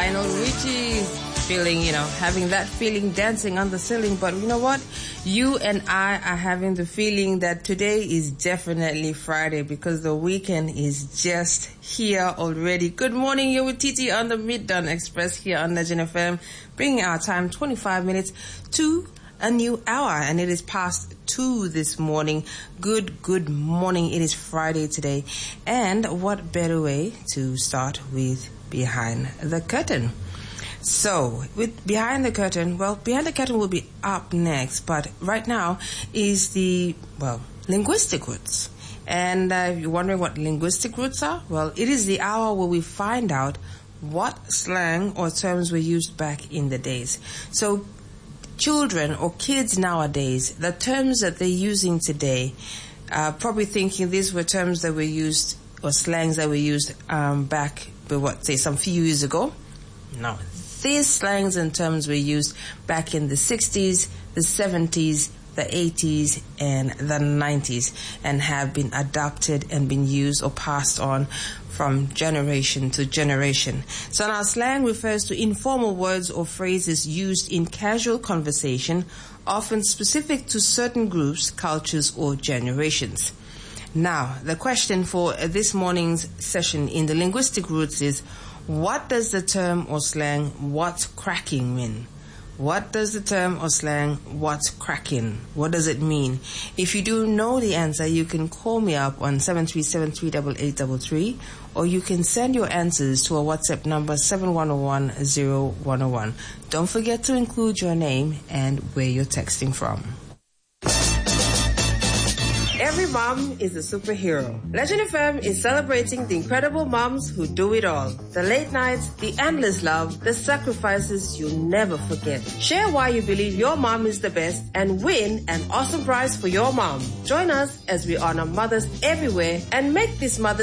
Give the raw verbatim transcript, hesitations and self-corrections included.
Lionel Richie's feeling, you know, having that feeling dancing on the ceiling. But you know what? You and I are having the feeling that today is definitely Friday because the weekend is just here already. Good morning, you're with Titi on the Mid-Dawn Express here on Legend F M, bringing our time twenty-five minutes to a new hour, and it is past two this morning. Good, good morning. It is Friday today. And what better way to start with Behind the Curtain? So, with Behind the Curtain, well, Behind the Curtain will be up next, but right now is the, well, linguistic roots. And uh, if you're wondering what linguistic roots are, well, it is the hour where we find out what slang or terms were used back in the days. So, children or kids nowadays, the terms that they're using today, uh, probably thinking these were terms that were used or slangs that were used um, back, what, say, some few years ago. No. These slangs and terms were used back in the sixties, the seventies, the eighties, and the nineties, and have been adopted and been used or passed on from generation to generation. So now slang refers to informal words or phrases used in casual conversation, often specific to certain groups, cultures, or generations. Now, the question for this morning's session in the Linguistic Roots is, what does the term or slang "what's cracking" mean? What does the term or slang "what's cracking"? What does it mean? If you do know the answer, you can call me up on seven three seven three eight eight three three, or you can send your answers to our WhatsApp number seven one zero one zero one zero one. Don't forget to include your name and where you're texting from. Every mom is a superhero. Legend F M is celebrating the incredible moms who do it all. The late nights, the endless love, the sacrifices you'll never forget. Share why you believe your mom is the best and win an awesome prize for your mom. Join us as we honor mothers everywhere and make this Mother's